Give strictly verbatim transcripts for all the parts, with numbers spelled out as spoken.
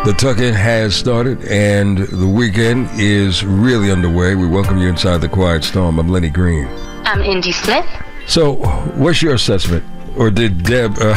The tuck-in has started, and the weekend is really underway. We welcome you inside the Quiet Storm. I'm Lenny Green. I'm Indy Smith. So, what's your assessment? Or did Deb... Uh,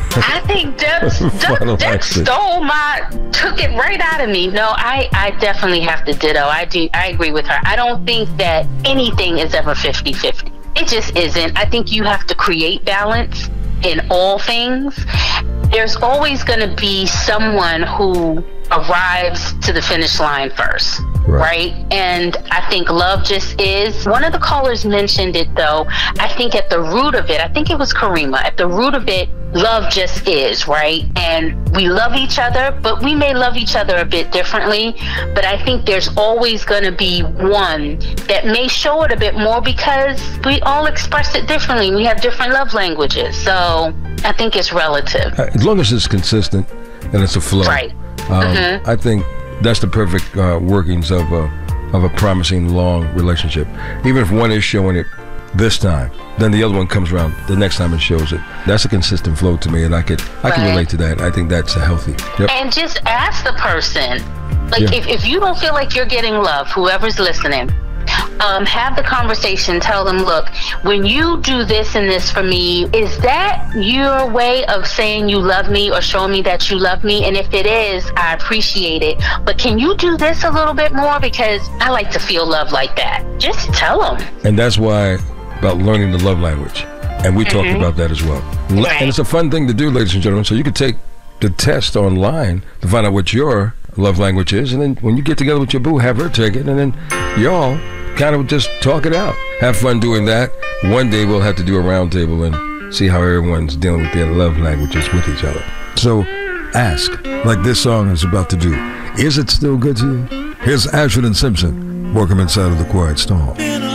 I think Deb, Deb, Deb stole my... took it right out of me. No, I, I definitely have to ditto. I do. I agree with her. I don't think that anything is ever fifty-fifty. It just isn't. I think you have to create balance in all things. There's always going to be someone who arrives to the finish line first, right. right? And I think love just is. One of the callers mentioned it, though. I think at the root of it, I think it was Karima, at the root of it, love just is, right? And we love each other, but we may love each other a bit differently. But I think there's always going to be one that may show it a bit more because we all express it differently. We have different love languages. So I think it's relative. As long as it's consistent and it's a flow. Right. Um, mm-hmm. I think that's the perfect uh, workings of a, of a promising long relationship. Even if one is showing it this time, then the other one comes around the next time and shows it. That's a consistent flow to me, and I could I right. can relate to that. I think that's a healthy. Yep. And just ask the person, like yeah. if, if you don't feel like you're getting love, whoever's listening, um, have the conversation. Tell them, look, when you do this and this for me, is that your way of saying you love me or showing me that you love me? And if it is, I appreciate it. But can you do this a little bit more? Because I like to feel love like that. Just tell them. And that's why about learning the love language. And we mm-hmm. talked about that as well. Right. And it's a fun thing to do, ladies and gentlemen. So you can take the test online to find out what your love language is. And then when you get together with your boo, have her take it. And then y'all kind of just talk it out. Have fun doing that. One day we'll have to do a round table and see how everyone's dealing with their love languages with each other. So ask, like this song is about to do, is it still good to you? Here's Ashford and Simpson. Welcome inside of the Quiet Storm.